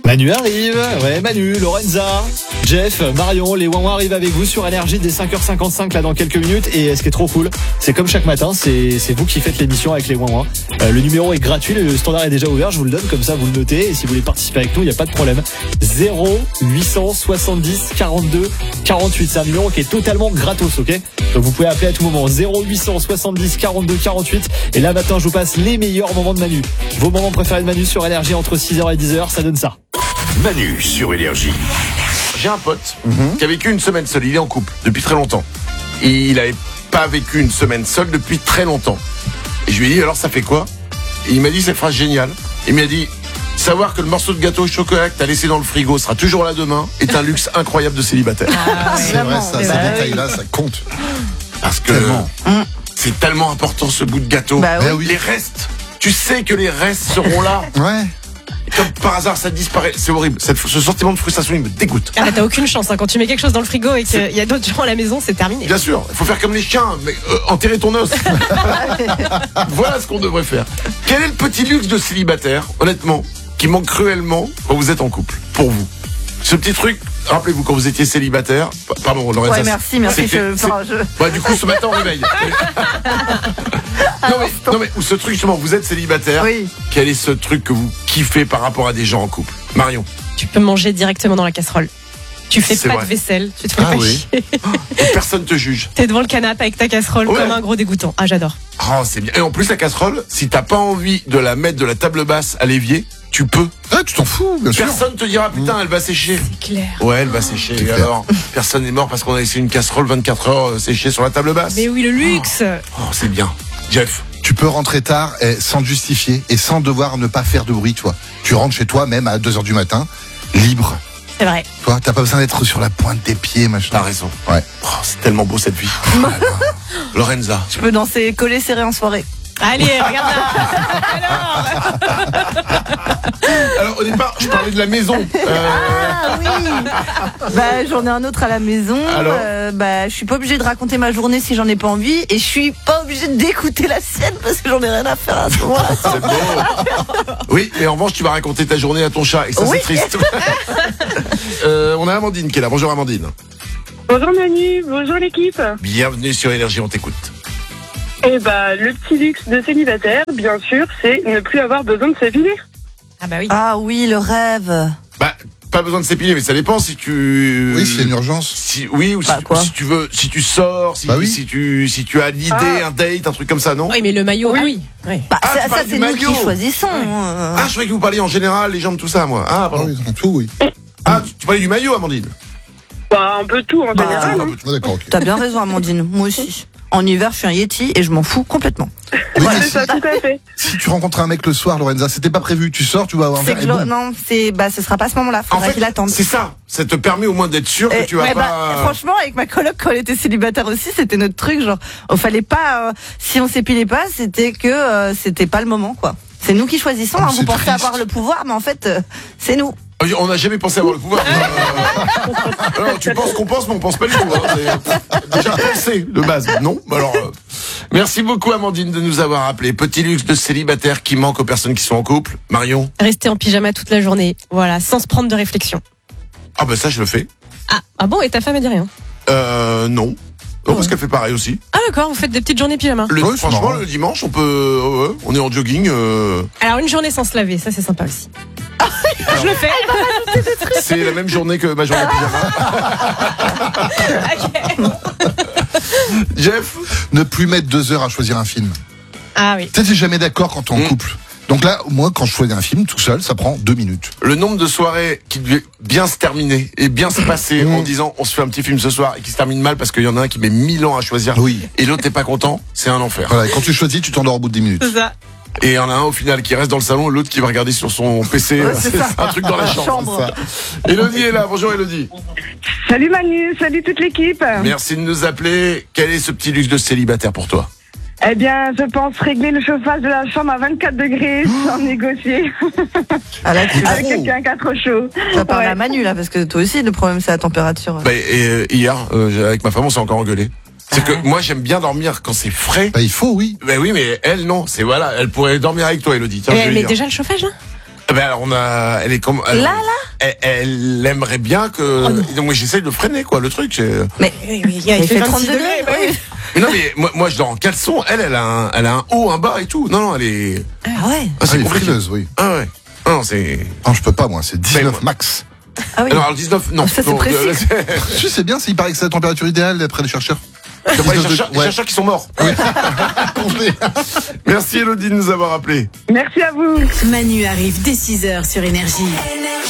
Manu arrive, ouais Manu, Lorenza, Jeff, Marion, les Ouin arrivent avec vous sur Énergie dès 5h55 là dans quelques minutes. Et ce qui est trop cool, c'est comme chaque matin, c'est vous qui faites l'émission avec les Ouin. Le numéro est gratuit, le standard est déjà ouvert, je vous le donne comme ça vous le notez. Et si vous voulez participer avec nous, il n'y a pas de problème. 0870 42 48, c'est un numéro qui est totalement gratos, ok? Donc vous pouvez appeler à tout moment 0870 42 48. Et là maintenant je vous passe les meilleurs moments de Manu. Vos moments préférés de Manu sur Énergie entre 6h et 10h, ça donne ça. Manu sur Énergie. J'ai un pote qui a vécu une semaine seul. Il est en couple depuis très longtemps. Et il n'avait pas vécu une semaine seule depuis très longtemps. Et je lui ai dit, alors ça fait quoi? Et il m'a dit cette phrase géniale. Il m'a dit, savoir que le morceau de gâteau au chocolat que t'as laissé dans le frigo sera toujours là demain est un luxe incroyable de célibataire. C'est vrai, ça, ces détails-là, ça compte. Parce que c'est tellement important ce bout de gâteau. Oui. Les restes, tu sais que les restes seront là. Ouais. Et comme par hasard, ça disparaît. C'est horrible. Ce sentiment de frustration, il me dégoûte. Ah, t'as aucune chance, hein. Quand tu mets quelque chose dans le frigo et qu'il y a d'autres gens à la maison, c'est terminé. Bien sûr, il faut faire comme les chiens, mais enterrer ton os. Voilà ce qu'on devrait faire. Quel est le petit luxe de célibataire, honnêtement, qui manque cruellement quand vous êtes en couple, pour vous? Ce petit truc, rappelez-vous quand vous étiez célibataire. Pardon, Lorenza. Ouais, merci. Du coup, ce matin, on réveille. Non mais ou ce truc justement, vous êtes célibataire. Oui. Quel est ce truc que vous kiffez par rapport à des gens en couple? Marion. Tu peux manger directement dans la casserole. Tu fais C'est pas vrai. de vaisselle, tu te fais pas chier. Et personne te juge. T'es devant le canapé avec ta casserole comme un gros dégoûtant. Ah, j'adore. Oh, c'est bien. Et en plus, la casserole, si t'as pas envie de la mettre de la table basse à l'évier, tu peux. Ah, tu t'en fous, bien sûr. Personne te dira, putain, elle va sécher. C'est clair. Ouais, elle va sécher. C'est Et clair. alors, personne n'est mort parce qu'on a laissé une casserole 24 heures sécher sur la table basse. Mais oui, le luxe. Oh, c'est bien. Jeff. Tu peux rentrer tard sans te justifier et sans devoir ne pas faire de bruit, toi. Tu rentres chez toi, même à 2h du matin, libre. C'est vrai. Toi, t'as pas besoin d'être sur la pointe des pieds, machin. T'as raison. Ouais. Oh, c'est tellement beau cette vie. Lorenza. Je peux danser collé serré en soirée. Allez, regarde là. Alors, au départ, je parlais de la maison. Ah oui. J'en ai un autre à la maison. Alors je suis pas obligée de raconter ma journée si j'en ai pas envie, et je suis pas obligée d'écouter la sienne parce que j'en ai rien à faire à ce moment-là. C'est beau. Oui, mais en revanche, tu vas raconter ta journée à ton chat, et ça, Oui. c'est triste. On a Amandine qui est là. Bonjour Amandine. Bonjour Manu, bonjour l'équipe. Bienvenue sur Énergie, on t'écoute. Le petit luxe de célibataire, bien sûr, c'est ne plus avoir besoin de s'épiler. Ah bah oui. Ah oui, le rêve. Pas besoin de s'épiler, mais ça dépend si tu... Oui, c'est une urgence. Si quoi tu veux, si tu sors, si tu as l'idée, un date, un truc comme ça, non? Oui, mais le maillot, oui. Oui. tu ça parles du c'est nous maillot. qui choisissons. Ah, je croyais que vous parliez en général, les jambes, tout ça, moi. Ah, Ah pardon. oui, dans tout, oui. Ah, tu parlais du maillot, Amandine? Un peu tout en général. Ah, Ah, d'accord, ok. T'as bien raison, Amandine. Moi aussi. En hiver, je suis un Yeti et je m'en fous complètement. Oui, mais C'est ça, tout à fait. si tu rencontres un mec le soir, Lorenza, c'était pas prévu. Tu sors, tu vas avoir un C'est verre que et boum. non, ce sera pas à ce moment-là. En Faudra fait, qu'il attende. c'est ça. Ça te permet au moins d'être sûr que tu vas pas... franchement, avec ma coloc, quand elle était célibataire aussi, c'était notre truc. Genre, on fallait pas, si on s'épilait pas, c'était que c'était pas le moment, quoi. C'est nous qui choisissons. Oh, Hein, c'est vous pensez triste. avoir le pouvoir, mais en fait, c'est nous. On n'a jamais pensé avoir le pouvoir. Alors, tu penses qu'on pense, mais on pense pas du tout. Hein. C'est déjà pensé de base, non? Alors, merci beaucoup Amandine de nous avoir appelé. Petit luxe de célibataire qui manque aux personnes qui sont en couple. Marion? Rester en pyjama toute la journée. Voilà, sans se prendre de réflexion. Ah bah ça je le fais. Ah bon, et ta femme elle dit rien? Non. Non, parce qu'elle fait pareil aussi. Ah d'accord, vous faites des petites journées pyjama. Oui, c'est Franchement, marrant. le dimanche, on peut, on est en jogging. Alors une journée sans se laver, ça c'est sympa aussi. Je le fais. C'est la même journée que ma journée pyjama. Jeff? Ne plus mettre 2 heures à choisir un film. Ah oui. Tu sais, t'es jamais d'accord quand t'es en couple. Donc là, moi, quand je choisis un film tout seul, ça prend 2 minutes. Le nombre de soirées qui devaient bien se terminer et bien se passer en disant on se fait un petit film ce soir et qui se termine mal parce qu'il y en a un qui met 1000 ans à choisir et l'autre n'est pas content, c'est un enfer. Voilà, et quand tu choisis, tu t'endors au bout de 10 minutes. C'est ça. Et il y en a un au final qui reste dans le salon, l'autre qui va regarder sur son PC. c'est C'est ça. un truc dans la chambre. C'est ça. Élodie est là, bonjour Élodie. Salut Manu, salut toute l'équipe. Merci de nous appeler. Quel est ce petit luxe de célibataire pour toi? Eh bien, je pense régler le chauffage de la chambre à 24 degrés sans négocier. Ah là, tu Avec quelqu'un qui a trop chaud. vas parler Ouais. à Manu là, parce que toi aussi, le problème c'est la température. Hier, avec ma femme, on s'est encore engueulé. C'est que moi j'aime bien dormir quand c'est frais. Bah, il faut, oui. Ben oui, mais elle non. C'est voilà, elle pourrait dormir avec toi, Élodie. Tiens, je vais Elle lui met dire. déjà le chauffage là? Ben alors elle est comme. Là, elle aimerait bien que. Donc, moi, j'essaye de freiner, quoi, le truc. Mais Il fait 30 degrés. bah oui. Mais non, mais moi, je dors en caleçon. Elle a un haut, un bas et tout. Non, elle est. Ah ouais. C'est elle est compliqué. frileuse, oui. Ah ouais. Non, c'est. Non, je peux pas, moi, c'est 19 Mais- max. Ah oui. Alors, le 19, non. Ça, c'est Non, précis. Je sais bien, il paraît que c'est la température idéale d'après les chercheurs. D'après les 19 chercheurs qui sont morts. Congelé. Merci Elodie de nous avoir appelés. Merci à vous. Manu arrive dès 6h sur Énergie.